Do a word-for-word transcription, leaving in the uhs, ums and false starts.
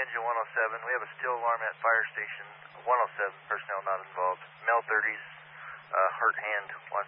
engine one oh seven. We have a steel alarm at fire station one oh seven, personnel not involved. Mel thirties, uh, hurt hand one